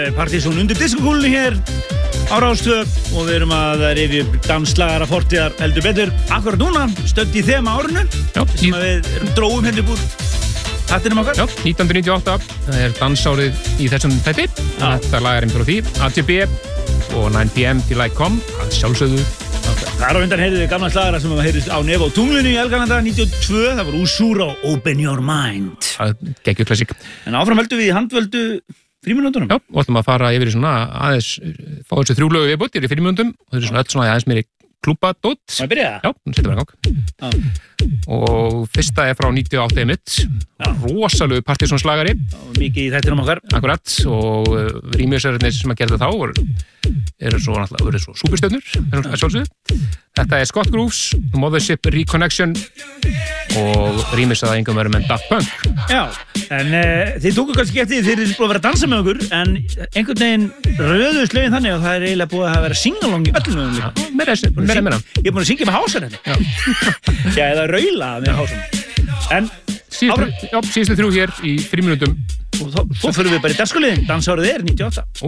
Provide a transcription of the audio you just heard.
Partizón undir diskokúlunni hér á Rástvö og við erum að rifja upp danslagara fortíðar heldur betur akkurat núna, stödd í þema árinu sem við dróum hendur búr þættinum okkar. Já, 1998, það dansárið í þessum þætti. Þetta lag einhver á því, ATB og 9pm til I Come, að sjálfsögðu. Þar á undan heyrðum við gamla slagara sem heyrðist á Nef á tunglinu í Elgarlanda 92, það var Usura Open Your Mind. Það geggjur klassík. En áfram höldum við í handvöldu frímínútunum. Já, og ætlum að fara yfir í svona aðeins, fá þessu 3 lögu viðbútt í frímínútum og þau eru svona öll svona aðeins meiri klúbadótt. Má ég byrja? Já, setjum við í gang. Og fyrsta frá 98 einmitt. Rosalegu Partizón slagari. Mikið í þættinum okkar. Akkurat, og rýmjörsararnir sem að gera það þá eru svo náttúrulega svo súperstjörnur að sjálfsögðu. Þetta Scott Grooves, Mothership Reconnection og rýmjörsarað engum verið með Daft Punk. Já, en þið tóku kannski eftir því þið búið að vera að dansa með okkur en einhvern veginn röðust lögin þannig og það eiginlega búið að vera singalong í öllum lögum líka. Meira. Ég er búin að syngja með hásar henni. Já, eða raula með hásar. En síðustu 3 hér í frímínútum. Og svo fyrir við bara í dagskuliðin, dansárið 98.